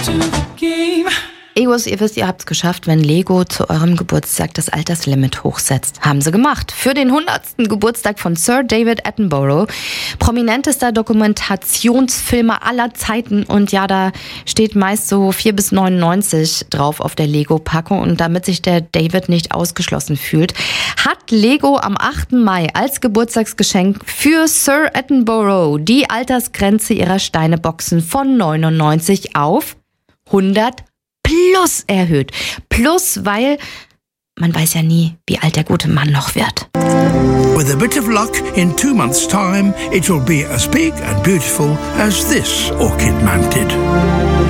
Egos, ihr wisst, ihr habt's geschafft, wenn Lego zu eurem Geburtstag das Alterslimit hochsetzt. Haben sie gemacht. Für den 100. Geburtstag von Sir David Attenborough, prominentester Dokumentationsfilmer aller Zeiten. Und ja, da steht meist so 4 bis 99 drauf auf der Lego-Packung. Und damit sich der David nicht ausgeschlossen fühlt, hat Lego am 8. Mai als Geburtstagsgeschenk für Sir Attenborough die Altersgrenze ihrer Steineboxen von 99 auf 100 plus erhöht. Plus, weil man weiß ja nie, wie alt der gute Mann noch wird. With a bit of luck, in 2 months' time, it will be as big and beautiful as this orchid man did.